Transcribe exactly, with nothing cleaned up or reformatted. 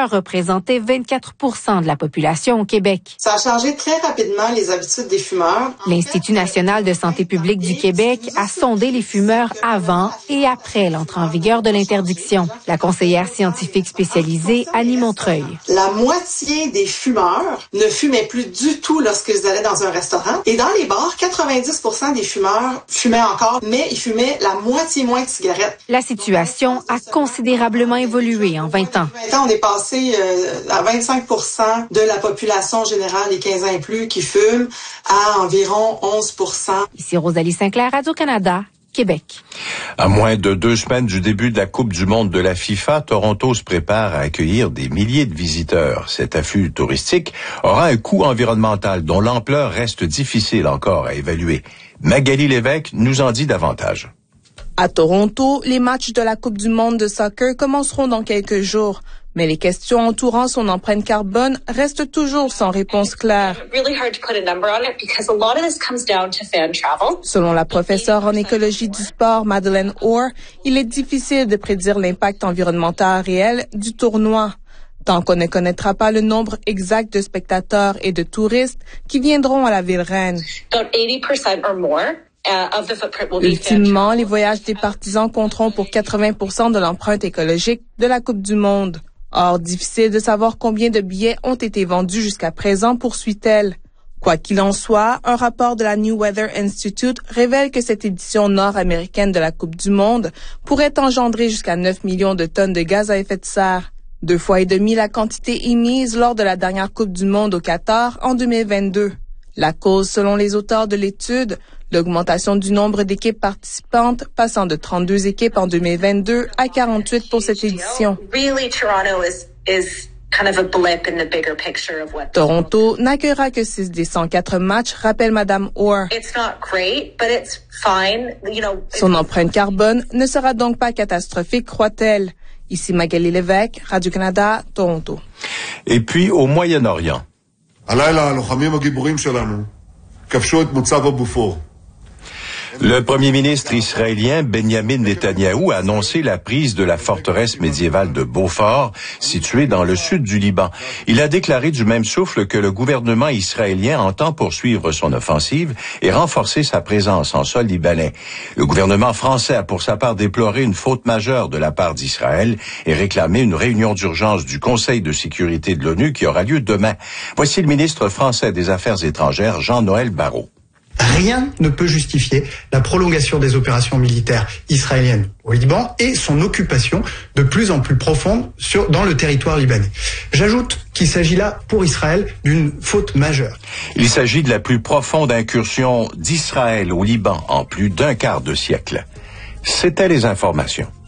fumeurs représentaient vingt-quatre pour cent de la population au Québec. Ça a changé très rapidement les habitudes des fumeurs. L'Institut national de santé publique du Québec a sondé les fumeurs avant et après l'entrée en vigueur de l'interdiction. La conseillère scientifique spécialisée Annie Montreuil. La moitié des fumeurs ne fumaient plus du tout lorsqu'ils allaient dans un restaurant. Et dans les bars, quatre-vingt-dix pour cent des fumeurs fumaient encore, mais ils fumaient la moitié moins de cigarettes. La situation a considérablement évolué en vingt ans. vingt ans, on est passé euh, à vingt-cinq pour cent de la population générale des quinze ans et plus qui fument à environ onze pour cent. Ici Rosalie Sinclair, Radio-Canada, Québec. À moins de deux semaines du début de la Coupe du monde de la FIFA, Toronto se prépare à accueillir des milliers de visiteurs. Cet afflux touristique aura un coût environnemental dont l'ampleur reste difficile encore à évaluer. Magali Lévesque nous en dit davantage. À Toronto, les matchs de la Coupe du monde de soccer commenceront dans quelques jours. Mais les questions entourant son empreinte carbone restent toujours sans réponse claire. Selon la professeure en écologie du sport, Madeleine Orr, il est difficile de prédire l'impact environnemental réel du tournoi. Tant qu'on ne connaîtra pas le nombre exact de spectateurs et de touristes qui viendront à la ville reine. Ultimement, les voyages des partisans compteront pour quatre-vingts pour cent de l'empreinte écologique de la Coupe du monde. Or, difficile de savoir combien de billets ont été vendus jusqu'à présent, poursuit-elle. Quoi qu'il en soit, un rapport de la New Weather Institute révèle que cette édition nord-américaine de la Coupe du monde pourrait engendrer jusqu'à neuf millions de tonnes de gaz à effet de serre. Deux fois et demi la quantité émise lors de la dernière Coupe du monde au Qatar en deux mille vingt-deux. La cause, selon les auteurs de l'étude, l'augmentation du nombre d'équipes participantes, passant de trente-deux équipes en deux mille vingt-deux à quarante-huit pour cette édition. Toronto n'accueillera que six des cent quatre matchs, rappelle Madame Orr. Son empreinte carbone ne sera donc pas catastrophique, croit-elle. Ici Magali Lévesque, Radio-Canada, Toronto. Et puis au Moyen-Orient. Le premier ministre israélien Benjamin Netanyahou a annoncé la prise de la forteresse médiévale de Beaufort, située dans le sud du Liban. Il a déclaré du même souffle que le gouvernement israélien entend poursuivre son offensive et renforcer sa présence en sol libanais. Le gouvernement français a pour sa part déploré une faute majeure de la part d'Israël et réclamé une réunion d'urgence du Conseil de sécurité de l'ONU qui aura lieu demain. Voici le ministre français des Affaires étrangères, Jean-Noël Barrot. Rien ne peut justifier la prolongation des opérations militaires israéliennes au Liban et son occupation de plus en plus profonde sur, dans le territoire libanais. J'ajoute qu'il s'agit là, pour Israël, d'une faute majeure. Il s'agit de la plus profonde incursion d'Israël au Liban en plus d'un quart de siècle. C'était les informations.